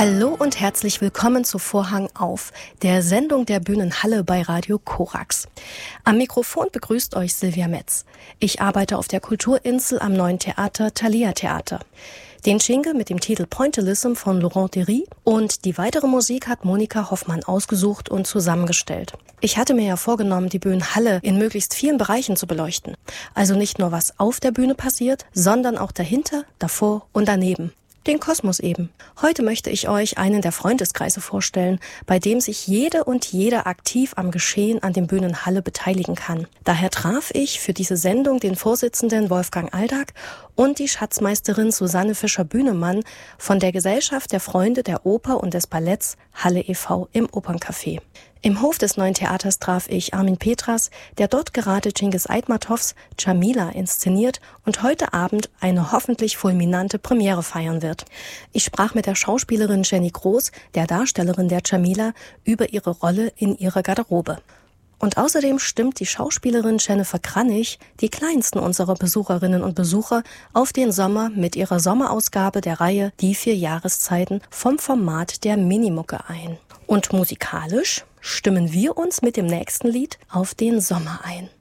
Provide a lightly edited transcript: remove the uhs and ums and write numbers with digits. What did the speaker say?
Hallo und herzlich willkommen zu Vorhang auf, der Sendung der Bühnenhalle bei Radio Korax. Am Mikrofon begrüßt euch Silvia Metz. Ich arbeite auf der Kulturinsel am neuen Theater Thalia Theater. Den Jingle mit dem Titel Pointillism von Laurent Derry und die weitere Musik hat Monika Hoffmann ausgesucht und zusammengestellt. Ich hatte mir ja vorgenommen, die Bühnenhalle in möglichst vielen Bereichen zu beleuchten. Also nicht nur, was auf der Bühne passiert, sondern auch dahinter, davor und daneben. Den Kosmos eben. Heute möchte ich euch einen der Freundeskreise vorstellen, bei dem sich jede und jeder aktiv am Geschehen an dem Bühnenhalle beteiligen kann. Daher traf ich für diese Sendung den Vorsitzenden Wolfgang Aldag und die Schatzmeisterin Susanne Fischer-Bühnemann von der Gesellschaft der Freunde der Oper und des Balletts Halle e.V. im Operncafé. Im Hof des Neuen Theaters traf ich Armin Petras, der dort gerade Cengiz Aitmatovs Dschamila inszeniert und heute Abend eine hoffentlich fulminante Premiere feiern wird. Ich sprach mit der Schauspielerin Jenny Groß, der Darstellerin der Dschamila, über ihre Rolle in ihrer Garderobe. Und außerdem stimmt die Schauspielerin Jennifer Kranich die kleinsten unserer Besucherinnen und Besucher auf den Sommer mit ihrer Sommerausgabe der Reihe Die 4 Jahreszeiten vom Format der Minimucke ein. Und musikalisch stimmen wir uns mit dem nächsten Lied auf den Sommer ein.